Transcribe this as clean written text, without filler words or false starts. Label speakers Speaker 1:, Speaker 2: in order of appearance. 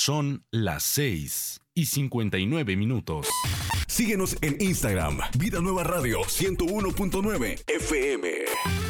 Speaker 1: Son las 6:59.
Speaker 2: Síguenos en Instagram, Vida Nueva Radio 101.9 FM.